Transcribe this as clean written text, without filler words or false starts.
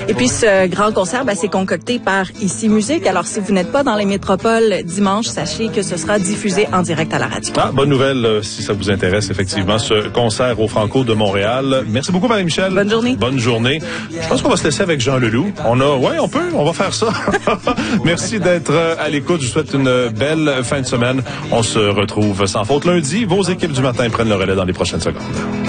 Et puis, ce grand concert, c'est concocté par Ici Musique. Alors, si vous n'êtes pas dans les métropoles dimanche, sachez que ce sera diffusé en direct à la radio. Bonne nouvelle, si ça vous intéresse, effectivement, ce concert au Franco de Montréal. Merci beaucoup, Marie-Michel. Bonne journée. Bonne journée. Je pense qu'on va se laisser avec Jean Leloup. On va faire ça. Merci d'être à l'écoute. Je vous souhaite une belle fin de semaine. On se retrouve sans faute lundi. Vos équipes du matin prennent le relais dans les prochaines secondes.